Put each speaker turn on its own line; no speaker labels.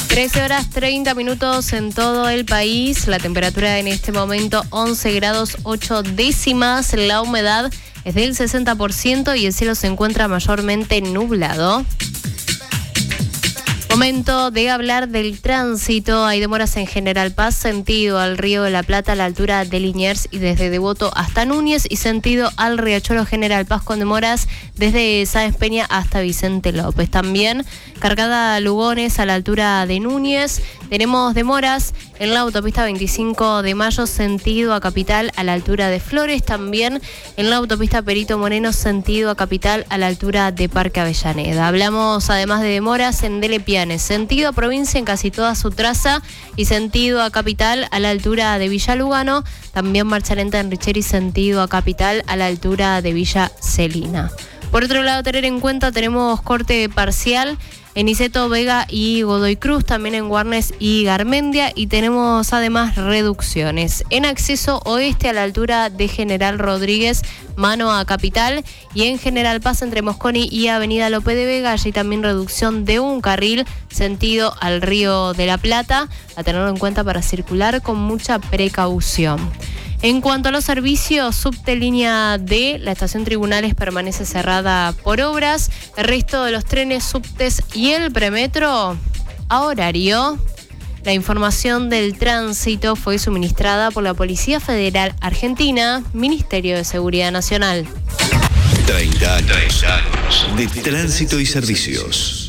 13 horas 30 minutos en todo el país. La temperatura en este momento 11 grados 8 décimas. La humedad es del 60% y el cielo se encuentra mayormente nublado. Momento de hablar del tránsito. Hay demoras en General Paz, sentido al Río de la Plata a la altura de Liniers y desde Devoto hasta Núñez, y sentido al Riachuelo General Paz con demoras desde Sáenz Peña hasta Vicente López. También cargada Lugones a la altura de Núñez. Tenemos demoras en la autopista 25 de Mayo, sentido a Capital a la altura de Flores. También en la autopista Perito Moreno, sentido a Capital a la altura de Parque Avellaneda. Hablamos además de demoras en Dele Pianes, sentido a provincia en casi toda su traza y sentido a Capital a la altura de Villa Lugano. También marcha lenta en Richeri, sentido a Capital a la altura de Villa Celina. Por otro lado, tener en cuenta, tenemos corte parcial en Niceto, Vega y Godoy Cruz, también en Warnes y Garmendia, y tenemos además reducciones en acceso oeste a la altura de General Rodríguez, mano a Capital, y en General Paz entre Mosconi y Avenida Lope de Vega. Allí también reducción de un carril sentido al Río de la Plata, a tenerlo en cuenta para circular con mucha precaución. En cuanto a los servicios, subte línea D, la estación Tribunales permanece cerrada por obras. El resto de los trenes, subtes y el premetro a horario. La información del tránsito fue suministrada por la Policía Federal Argentina, Ministerio de Seguridad Nacional.
30 años de tránsito y servicios.